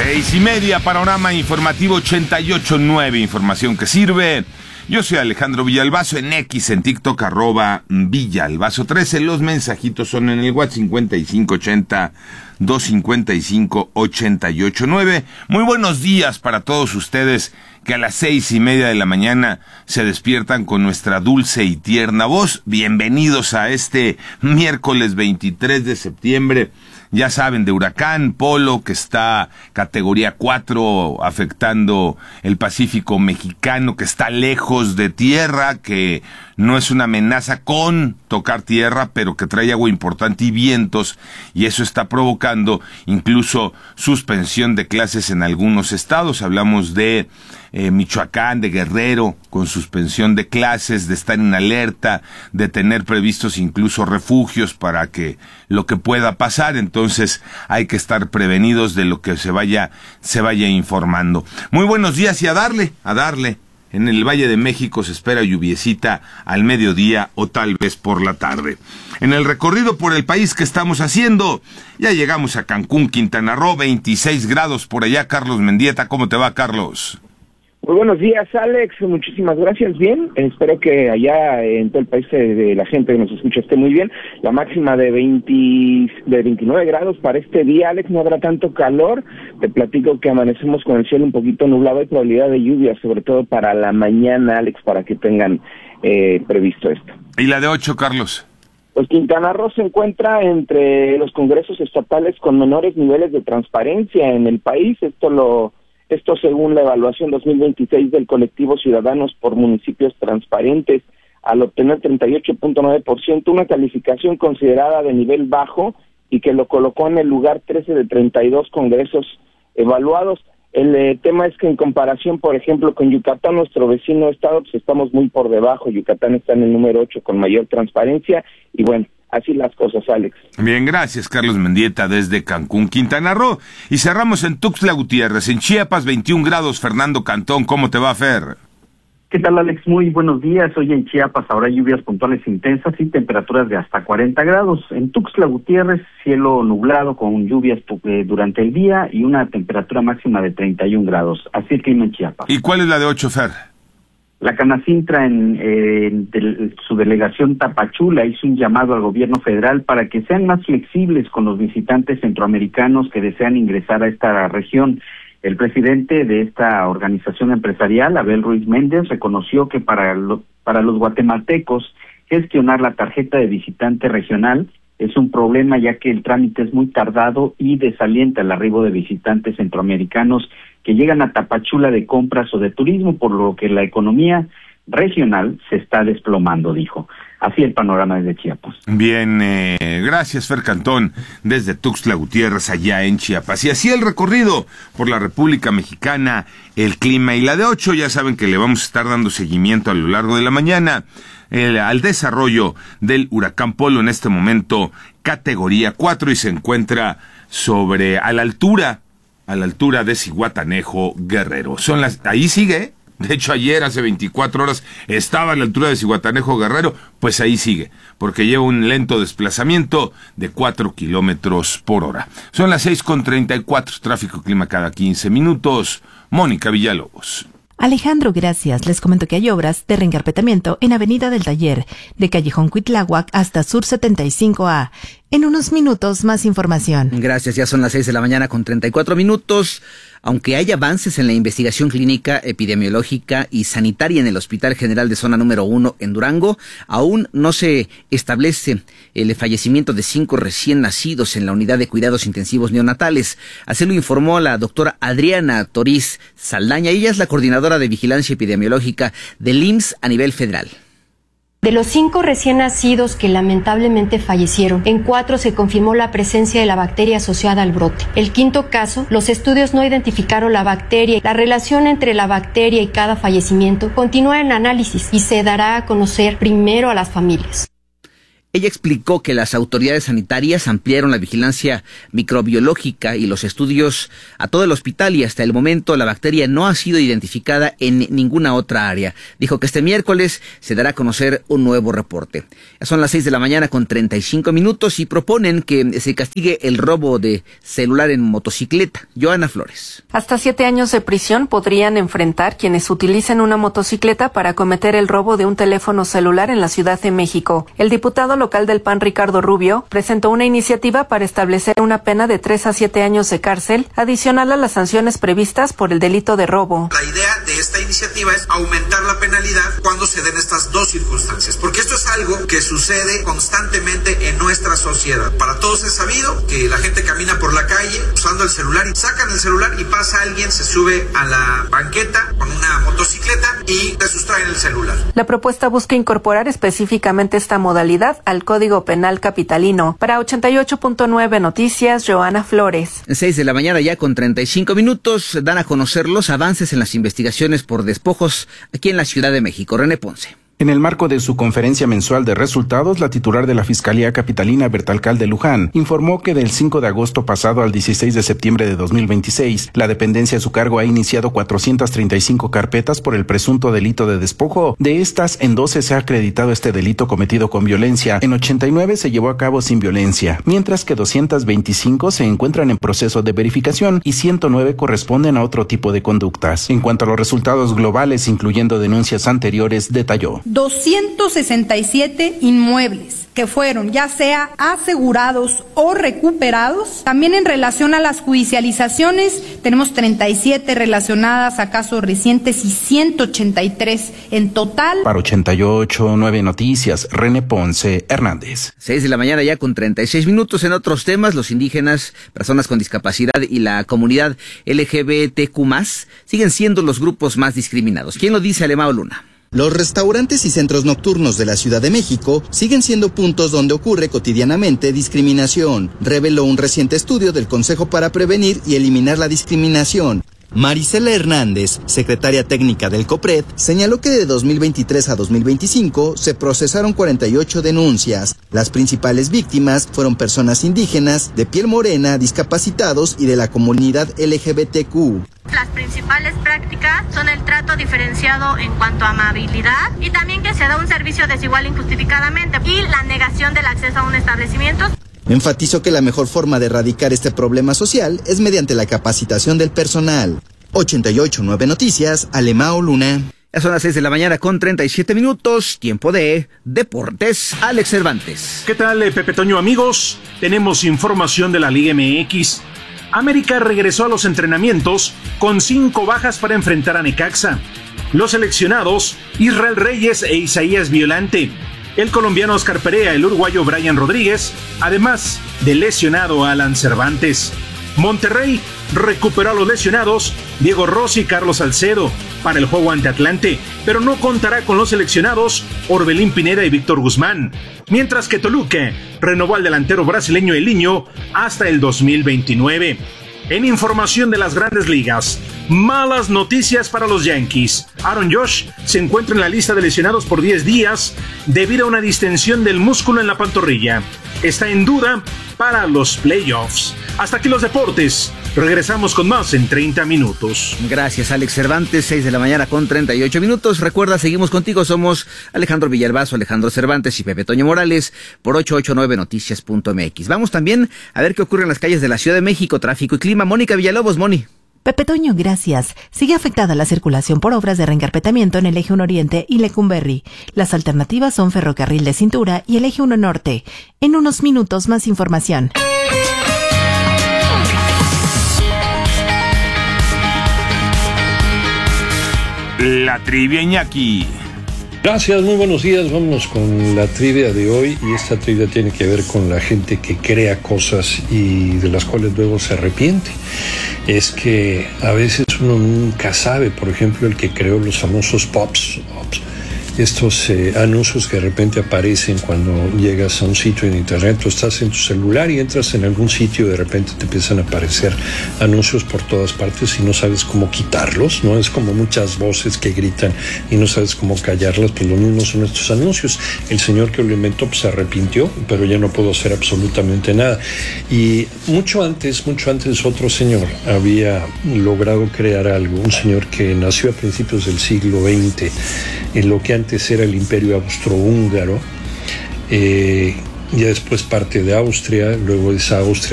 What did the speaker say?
6:30, panorama informativo 88.9, información que sirve. Yo soy Alejandro Villalbazo, en X, en TikTok, @Villalbazo13. Los mensajitos son en el WhatsApp 5580-255-889. Muy buenos días para todos ustedes que a las 6:30 de la mañana se despiertan con nuestra dulce y tierna voz. Bienvenidos a este miércoles 23 de septiembre. Ya saben, de huracán Polo, que está categoría 4, afectando el Pacífico mexicano, que está lejos de tierra, que no es una amenaza con tocar tierra, pero que trae agua importante y vientos, y eso está provocando incluso suspensión de clases en algunos estados. Hablamos de Michoacán, de Guerrero, con suspensión de clases, de estar en alerta, de tener previstos incluso refugios para que lo que pueda pasar. Entonces hay que estar prevenidos de lo que se vaya informando. Muy buenos días y a darle. En el Valle de México se espera lluviecita al mediodía o tal vez por la tarde. En el recorrido por el país que estamos haciendo, ya llegamos a Cancún, Quintana Roo, 26 grados por allá. Carlos Mendieta, ¿cómo te va, Carlos? Muy buenos días, Alex, muchísimas gracias. Bien, espero que allá en todo el país de la gente que nos escucha esté muy bien. La máxima de 29 grados para este día, Alex, no habrá tanto calor. Te platico que amanecemos con el cielo un poquito nublado, hay probabilidad de lluvia, sobre todo para la mañana, Alex, para que tengan previsto esto. ¿Y la de 8, Carlos? Pues Quintana Roo se encuentra entre los congresos estatales con menores niveles de transparencia en el país. Esto según la evaluación 2026 del colectivo Ciudadanos por Municipios Transparentes, al obtener 38.9%, una calificación considerada de nivel bajo y que lo colocó en el lugar 13 de 32 congresos evaluados. El tema es que en comparación, por ejemplo, con Yucatán, nuestro vecino estado, pues estamos muy por debajo. Yucatán está en el número 8 con mayor transparencia y bueno, así las cosas, Alex. Bien, gracias, Carlos Mendieta, desde Cancún, Quintana Roo. Y cerramos en Tuxtla Gutiérrez, en Chiapas, 21 grados. Fernando Cantón, ¿cómo te va, Fer? ¿Qué tal, Alex? Muy buenos días. Hoy en Chiapas habrá lluvias puntuales intensas y temperaturas de hasta 40 grados. En Tuxtla Gutiérrez, cielo nublado con lluvias durante el día y una temperatura máxima de 31 grados. Así el clima en Chiapas. ¿Y cuál es la de 8, Fer? La Canacintra en su delegación Tapachula hizo un llamado al gobierno federal para que sean más flexibles con los visitantes centroamericanos que desean ingresar a esta región. El presidente de esta organización empresarial, Abel Ruiz Méndez, reconoció que para los guatemaltecos gestionar la tarjeta de visitante regional es un problema, ya que el trámite es muy tardado y desalienta el arribo de visitantes centroamericanos que llegan a Tapachula de compras o de turismo, por lo que la economía regional se está desplomando, dijo. Así el panorama desde Chiapas. Bien, gracias, Fer Cantón, desde Tuxtla Gutiérrez, allá en Chiapas. Y así el recorrido por la República Mexicana, el clima y la de 8, ya saben que le vamos a estar dando seguimiento a lo largo de la mañana al desarrollo del huracán Polo, en este momento categoría 4, y se encuentra a la altura de Zihuatanejo, Guerrero. Ahí sigue, de hecho ayer hace 24 horas estaba a la altura de Zihuatanejo, Guerrero, pues ahí sigue, porque lleva un lento desplazamiento de 4 kilómetros por hora. Son las 6:34, tráfico clima cada 15 minutos. Mónica Villalobos. Alejandro, gracias. Les comento que hay obras de reencarpetamiento en Avenida del Taller, de Callejón Cuitláhuac hasta Sur 75A. En unos minutos, más información. Gracias, ya son las 6 de la mañana con 34 minutos. Aunque hay avances en la investigación clínica, epidemiológica y sanitaria en el Hospital General de Zona número 1 en Durango, aún no se establece el fallecimiento de 5 recién nacidos en la unidad de cuidados intensivos neonatales. Así lo informó la doctora Adriana Toriz Saldaña. Ella es la coordinadora de vigilancia epidemiológica del IMSS a nivel federal. De los 5 recién nacidos que lamentablemente fallecieron, en 4 se confirmó la presencia de la bacteria asociada al brote. El 5º caso, los estudios no identificaron la bacteria. La relación entre la bacteria y cada fallecimiento continúa en análisis y se dará a conocer primero a las familias. Ella explicó que las autoridades sanitarias ampliaron la vigilancia microbiológica y los estudios a todo el hospital y hasta el momento la bacteria no ha sido identificada en ninguna otra área. Dijo que este miércoles se dará a conocer un nuevo reporte. Ya son las 6:35 a.m. y proponen que se castigue el robo de celular en motocicleta. Joana Flores. Hasta 7 años de prisión podrían enfrentar quienes utilicen una motocicleta para cometer el robo de un teléfono celular en la Ciudad de México. El diputado local del PAN, Ricardo Rubio, presentó una iniciativa para establecer una pena de 3 a 7 años de cárcel, adicional a las sanciones previstas por el delito de robo. La idea de esta iniciativa es aumentar la penalidad cuando se den estas dos circunstancias, porque esto es algo que sucede constantemente en nuestra sociedad. Para todos es sabido que la gente camina por la calle usando el celular y sacan el celular y pasa alguien, se sube a la banqueta con una motocicleta y te sustraen el celular. La propuesta busca incorporar específicamente esta modalidad al Código Penal capitalino. Para 88.9 Noticias, Joana Flores. 6:35 a.m. dan a conocer los avances en las investigaciones por despojos aquí en la Ciudad de México. René Ponce. En el marco de su conferencia mensual de resultados, la titular de la Fiscalía Capitalina, Berta Alcalde Luján, informó que del 5 de agosto pasado al 16 de septiembre de 2026, la dependencia a su cargo ha iniciado 435 carpetas por el presunto delito de despojo. De estas, en 12 se ha acreditado este delito cometido con violencia, en 89 se llevó a cabo sin violencia, mientras que 225 se encuentran en proceso de verificación y 109 corresponden a otro tipo de conductas. En cuanto a los resultados globales, incluyendo denuncias anteriores, detalló: 267 inmuebles que fueron ya sea asegurados o recuperados. También en relación a las judicializaciones, tenemos 37 relacionadas a casos recientes y 183 en total. Para 88.9 Noticias, René Ponce Hernández. 6:36 a.m. En otros temas, los indígenas, personas con discapacidad y la comunidad LGBTQ+, siguen siendo los grupos más discriminados. ¿Quién lo dice? Alemão Luna. Los restaurantes y centros nocturnos de la Ciudad de México siguen siendo puntos donde ocurre cotidianamente discriminación, reveló un reciente estudio del Consejo para Prevenir y Eliminar la Discriminación. Marisela Hernández, secretaria técnica del COPRED, señaló que de 2023 a 2025 se procesaron 48 denuncias. Las principales víctimas fueron personas indígenas, de piel morena, discapacitados y de la comunidad LGBTQ. Las principales prácticas son el trato diferenciado en cuanto a amabilidad y también que se da un servicio desigual injustificadamente y la negación del acceso a un establecimiento. Enfatizó que la mejor forma de erradicar este problema social es mediante la capacitación del personal. 88.9 Noticias, Alemão Luna. Ya son las 6:37 a.m, tiempo de Deportes. Alex Cervantes. ¿Qué tal, Pepe Toño, amigos? Tenemos información de la Liga MX. América regresó a los entrenamientos con 5 bajas para enfrentar a Necaxa. Los seleccionados, Israel Reyes e Isaías Violante, el colombiano Oscar Perea, el uruguayo Brian Rodríguez, además del lesionado Alan Cervantes. Monterrey recuperó a los lesionados Diego Rossi y Carlos Salcedo para el juego ante Atlante, pero no contará con los seleccionados Orbelín Pineda y Víctor Guzmán, mientras que Toluca renovó al delantero brasileño Elinho hasta el 2029. En información de las Grandes Ligas, malas noticias para los Yankees. Aaron Josh se encuentra en la lista de lesionados por 10 días debido a una distensión del músculo en la pantorrilla. Está en duda para los playoffs. Hasta aquí los deportes. Regresamos con más en 30 minutos. Gracias, Alex Cervantes. 6:38 a.m. Recuerda, seguimos contigo. Somos Alejandro Villalbazo, Alejandro Cervantes y Pepe Toño Morales por 889noticias.mx. Vamos también a ver qué ocurre en las calles de la Ciudad de México, tráfico y clima. Mónica Villalobos, Moni. Pepe Toño, gracias. Sigue afectada la circulación por obras de reencarpetamiento en el Eje 1 Oriente y Lecumberri. Las alternativas son Ferrocarril de Cintura y el Eje 1 Norte. En unos minutos más información. La trivia, Iñaki. Gracias, muy buenos días. Vámonos con la trivia de hoy, y esta trivia tiene que ver con la gente que crea cosas y de las cuales luego se arrepiente. Es que a veces uno nunca sabe, por ejemplo, el que creó los famosos pops, estos anuncios que de repente aparecen cuando llegas a un sitio en internet, tú estás en tu celular y entras en algún sitio y de repente te empiezan a aparecer anuncios por todas partes y no sabes cómo quitarlos, ¿no? Es como muchas voces que gritan y no sabes cómo callarlas, pues lo mismo son estos anuncios. El señor que lo inventó pues se arrepintió, pero ya no pudo hacer absolutamente nada. Y mucho antes otro señor había logrado crear algo, un señor que nació a principios del siglo XX, en lo que antes era el Imperio Austrohúngaro, ya después parte de Austria, luego de esa Austria